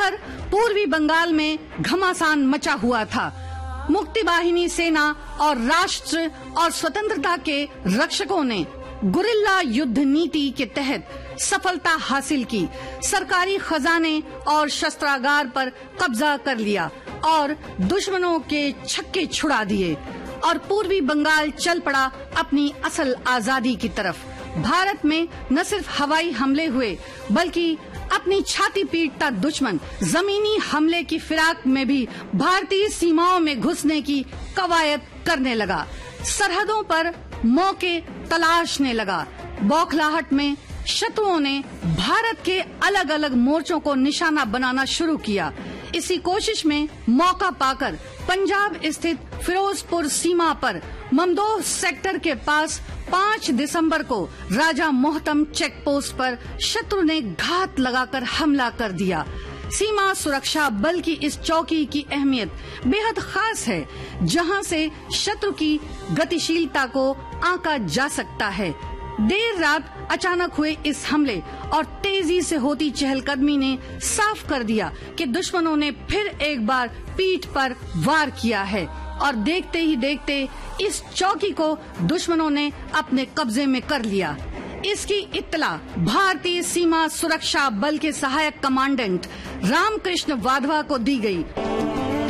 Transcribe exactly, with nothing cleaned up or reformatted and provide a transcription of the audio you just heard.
इधर पूर्वी बंगाल में घमासान मचा हुआ था। मुक्ति वाहिनी सेना और राष्ट्र और स्वतंत्रता के रक्षकों ने गुरिल्ला युद्ध नीति के तहत सफलता हासिल की। सरकारी खजाने और शस्त्रागार पर कब्जा कर लिया और दुश्मनों के छक्के छुड़ा दिए और पूर्वी बंगाल चल पड़ा अपनी असल आजादी की तरफ। भारत में न सिर्फ हवाई हमले हुए बल्कि अपनी छाती पीटता दुश्मन जमीनी हमले की फिराक में भी भारतीय सीमाओं में घुसने की कवायद करने लगा। सरहदों पर मौके तलाशने लगा। बौखलाहट में शत्रुओं ने भारत के अलग अलग मोर्चों को निशाना बनाना शुरू किया। इसी कोशिश में मौका पाकर पंजाब स्थित फिरोजपुर सीमा पर ममदोह सेक्टर के पास पाँच दिसंबर को राजा मोहतम चेक पोस्ट पर शत्रु ने घात लगाकर हमला कर दिया। सीमा सुरक्षा बल की इस चौकी की अहमियत बेहद खास है, जहां से शत्रु की गतिशीलता को आंका जा सकता है। देर रात अचानक हुए इस हमले और तेजी से होती चहलकदमी ने साफ कर दिया कि दुश्मनों ने फिर एक बार पीठ पर वार किया है और देखते ही देखते इस चौकी को दुश्मनों ने अपने कब्जे में कर लिया। इसकी इत्तला भारतीय सीमा सुरक्षा बल के सहायक कमांडेंट रामकृष्ण वाधवा को दी गई।